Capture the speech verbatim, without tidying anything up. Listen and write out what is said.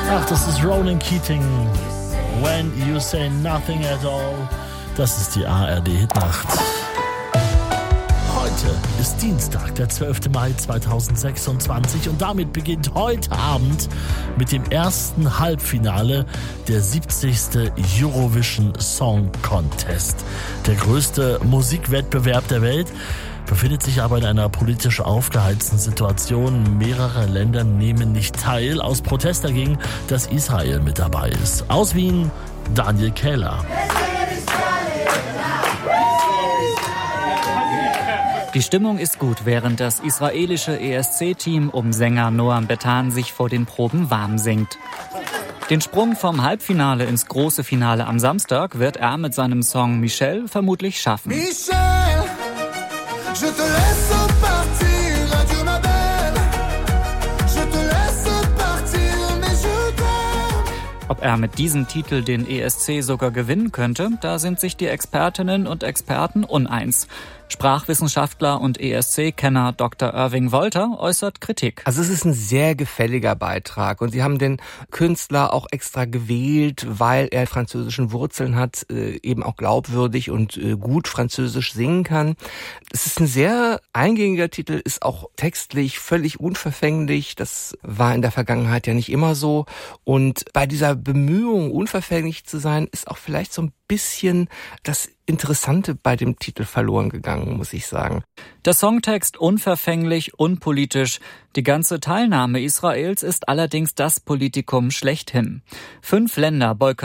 Ach, das ist Ronan Keating. When You Say Nothing at All. Das ist die A R D-Hitnacht. Heute ist Dienstag, der zwölfte Mai zweitausendsechsundzwanzig und damit beginnt heute Abend mit dem ersten Halbfinale der siebzigsten Eurovision Song Contest. Der größte Musikwettbewerb der Welt befindet sich aber in einer politisch aufgeheizten Situation. Mehrere Länder nehmen nicht teil, aus Protest dagegen, dass Israel mit dabei ist. Aus Wien, Daniel Kähler. Die Stimmung ist gut, während das israelische E S C-Team um Sänger Noam Betan sich vor den Proben warm singt. Den Sprung vom Halbfinale ins große Finale am Samstag wird er mit seinem Song Michel vermutlich schaffen. Michel, je te laisse partir, adieu ma belle. Je te laisse partir, mais je t'aime. Ob er mit diesem Titel den E S C sogar gewinnen könnte, da sind sich die Expertinnen und Experten uneins. Sprachwissenschaftler und E S C-Kenner Doktor Irving Wolter äußert Kritik. Also es ist ein sehr gefälliger Beitrag und sie haben den Künstler auch extra gewählt, weil er französischen Wurzeln hat, eben auch glaubwürdig und gut Französisch singen kann. Es ist ein sehr eingängiger Titel, ist auch textlich völlig unverfänglich. Das war in der Vergangenheit ja nicht immer so. Und bei dieser Bemühung, unverfänglich zu sein, ist auch vielleicht so ein bisschen das Interessante bei dem Titel verloren gegangen, muss ich sagen. Der Songtext unverfänglich, unpolitisch. Die ganze Teilnahme Israels ist allerdings das Politikum schlechthin. Fünf Länder boykottieren